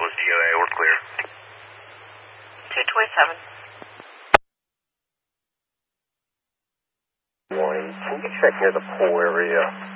DOA, we're clear. 227. Morning. Can you check near the pool area?